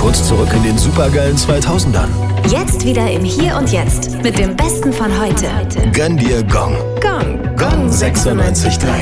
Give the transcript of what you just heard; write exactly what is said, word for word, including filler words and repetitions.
kurz zurück in den supergeilen zweitausendern. Jetzt wieder im Hier und Jetzt mit dem Besten von heute. Gönn dir Gong. Gong. Gong sechsundneunzig Komma drei.